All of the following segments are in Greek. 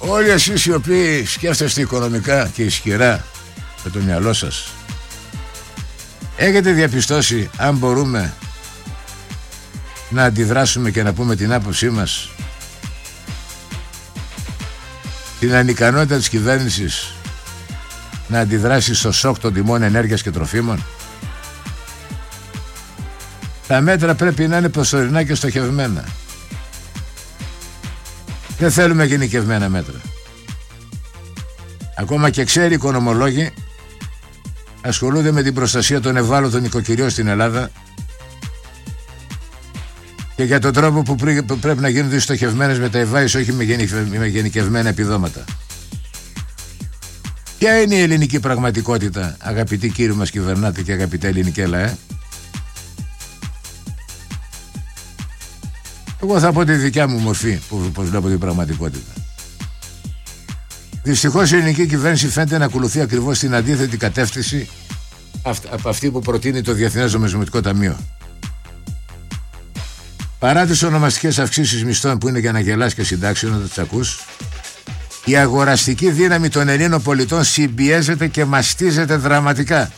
Όλοι εσείς οι οποίοι σκέφτεστε οικονομικά και ισχυρά με το μυαλό σας, έχετε διαπιστώσει αν μπορούμε να αντιδράσουμε και να πούμε την άποψή μας την ανικανότητα της κυβέρνησης να αντιδράσει στο σοκ των τιμών ενέργειας και τροφίμων? Τα μέτρα πρέπει να είναι προσωρινά και στοχευμένα. Δεν θέλουμε γενικευμένα μέτρα. Ακόμα και ξέροι οικονομολόγοι ασχολούνται με την προστασία των ευάλωτων νοικοκυριών στην Ελλάδα και για τον τρόπο που πρέπει να γίνονται στοχευμένες μεταβάσεις, όχι με γενικευμένα επιδόματα. Ποια είναι η ελληνική πραγματικότητα, αγαπητοί κύριοι μας κυβερνάτε και αγαπητέ ελληνικέ λαέ? Εγώ θα πω τη δικιά μου μορφή που βλέπω την πραγματικότητα. Δυστυχώς η ελληνική κυβέρνηση φαίνεται να ακολουθεί ακριβώς την αντίθετη κατεύθυνση από αυτή που προτείνει το Διεθνές Νομισματικό Ταμείο. Παρά τις ονομαστικές αυξήσεις μισθών που είναι για να γελάς και συντάξεων να τις ακούς, η αγοραστική δύναμη των Ελλήνων πολιτών συμπιέζεται και μαστίζεται δραματικά.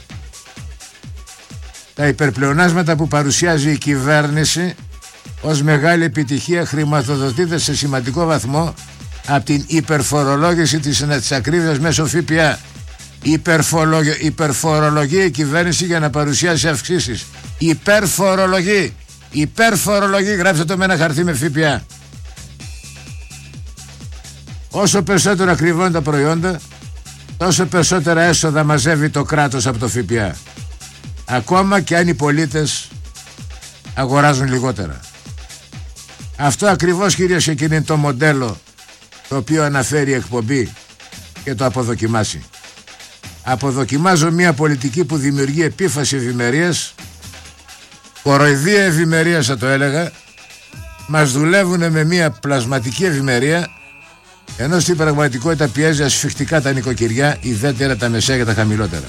Τα υπερπλεονάσματα που παρουσιάζει η κυβέρνηση ως μεγάλη επιτυχία χρηματοδοτείται σε σημαντικό βαθμό από την υπερφορολόγηση της ακρίβειας μέσω ΦΠΑ. Υπερφορολογεί η κυβέρνηση για να παρουσιάσει αυξήσεις. Υπερφορολογεί, γράψτε το με ένα χαρτί με ΦΠΑ. Όσο περισσότερο ακριβώνουν τα προϊόντα, τόσο περισσότερα έσοδα μαζεύει το κράτος από το ΦΠΑ. Ακόμα και αν οι πολίτες αγοράζουν λιγότερα. Αυτό ακριβώς, κυρίες και κύριοι, είναι το μοντέλο το οποίο αναφέρει η εκπομπή και το αποδοκιμάσει. Αποδοκιμάζω μια πολιτική που δημιουργεί επίφαση ευημερίας, κοροϊδία ευημερίας θα το έλεγα. Μας δουλεύουν με μια πλασματική ευημερία, ενώ στην πραγματικότητα πιέζει ασφιχτικά τα νοικοκυριά, ιδιαίτερα τα μεσαία και τα χαμηλότερα.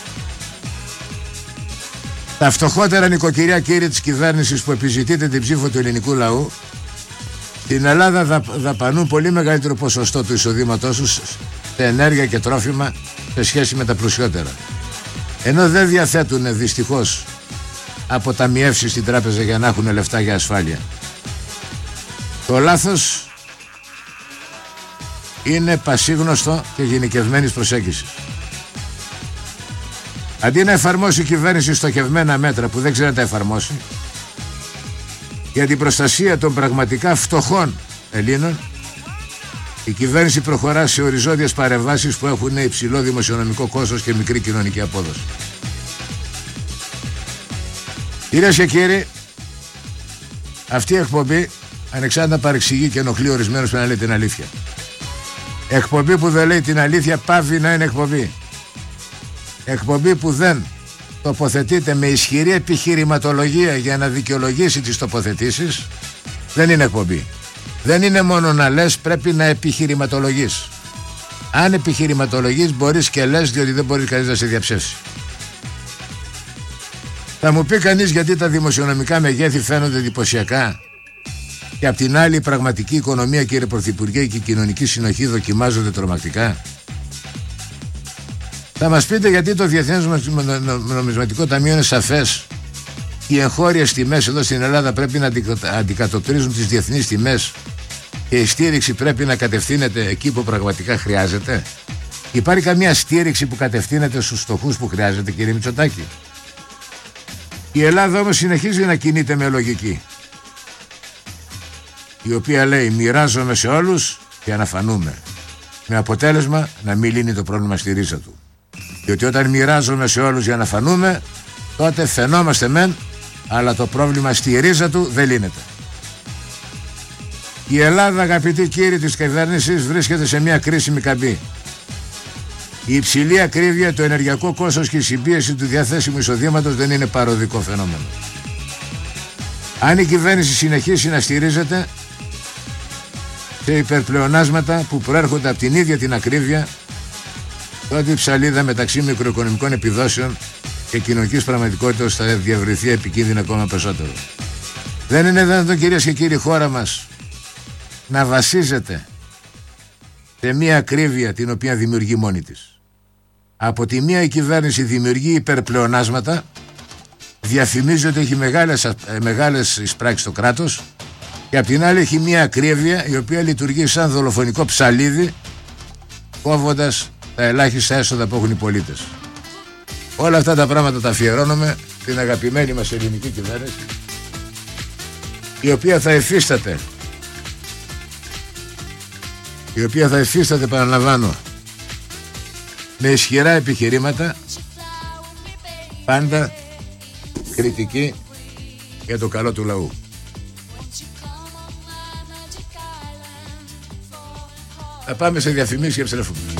Τα φτωχότερα νοικοκυριά, κύριοι της κυβέρνησης που επιζητείτε την ψήφο του ελληνικού λαού, στην Ελλάδα δαπανούν πολύ μεγαλύτερο ποσοστό του εισοδήματός τους σε ενέργεια και τρόφιμα σε σχέση με τα πλουσιότερα. Ενώ δεν διαθέτουν δυστυχώς αποταμιεύσεις στην τράπεζα για να έχουν λεφτά για ασφάλεια. Το λάθος είναι πασίγνωστο και γενικευμένης προσέγγισης. Αντί να εφαρμόσει η κυβέρνηση στοχευμένα μέτρα που δεν ξέρει να τα εφαρμόσει για την προστασία των πραγματικά φτωχών Ελλήνων, η κυβέρνηση προχωρά σε οριζόντιες παρεμβάσεις που έχουν υψηλό δημοσιονομικό κόστος και μικρή κοινωνική απόδοση. Κυρίες και κύριοι, αυτή η εκπομπή ανεξάρτητα παρεξηγεί και ενοχλεί ορισμένους που να λέει την αλήθεια. Εκπομπή που δεν λέει την αλήθεια πάβει να είναι εκπομπή. Εκπομπή που δεν τοποθετείται με ισχυρή επιχειρηματολογία για να δικαιολογήσει τις τοποθετήσεις δεν είναι εκπομπή. Δεν είναι μόνο να λες, πρέπει να επιχειρηματολογείς. Αν επιχειρηματολογείς μπορείς και λες, διότι δεν μπορεί κανείς να σε διαψεύσει. Θα μου πει κανείς γιατί τα δημοσιονομικά μεγέθη φαίνονται εντυπωσιακά και απ' την άλλη η πραγματική οικονομία, κύριε Πρωθυπουργέ, και η κοινωνική συνοχή δοκιμάζονται τρομακτικά. Θα μας πείτε γιατί το Διεθνές Νομισματικό Ταμείο είναι σαφές. Οι εγχώριες τιμές εδώ στην Ελλάδα πρέπει να αντικατοπτρίζουν τις διεθνείς τιμές και η στήριξη πρέπει να κατευθύνεται εκεί που πραγματικά χρειάζεται. Υπάρχει καμία στήριξη που κατευθύνεται στους φτωχούς που χρειάζεται, κύριε Μητσοτάκη? Η Ελλάδα όμως συνεχίζει να κινείται με λογική, η οποία λέει μοιράζομαι σε όλους και αναφανούμε, με αποτέλεσμα να μην λύνει το πρόβλημα στη ρίζα του. Διότι όταν μοιράζομαι σε όλους για να φανούμε, τότε φαινόμαστε μεν, αλλά το πρόβλημα στη ρίζα του δεν λύνεται. Η Ελλάδα, αγαπητοί κύριοι της κυβέρνησης, βρίσκεται σε μια κρίσιμη καμπή. Η υψηλή ακρίβεια, το ενεργειακό κόστος και η συμπίεση του διαθέσιμου εισοδήματος δεν είναι παροδικό φαινόμενο. Αν η κυβέρνηση συνεχίσει να στηρίζεται σε υπερπλεονάσματα που προέρχονται από την ίδια την ακρίβεια, τότε η ψαλίδα μεταξύ μικροοικονομικών επιδόσεων και κοινωνικής πραγματικότητας θα διευρυνθεί επικίνδυνα ακόμα περισσότερο. Δεν είναι δυνατόν, κυρίες και κύριοι, η χώρα μας να βασίζεται σε μια ακρίβεια την οποία δημιουργεί μόνη της. Από τη μία η κυβέρνηση δημιουργεί υπερπλεονάσματα, διαφημίζει ότι έχει μεγάλες εισπράξεις στο κράτος, και απ' την άλλη έχει μια ακρίβεια η οποία λειτουργεί σαν δολοφονικό ψαλίδι, κόβοντας τα ελάχιστα έσοδα που έχουν οι πολίτες. Όλα αυτά τα πράγματα τα αφιερώνουμε στην αγαπημένη μας ελληνική κυβέρνηση, η οποία θα υφίσταται, παραλαμβάνω, με ισχυρά επιχειρήματα, πάντα κριτική για το καλό του λαού. Θα πάμε σε διαφημίσεις και επιστρέφουμε.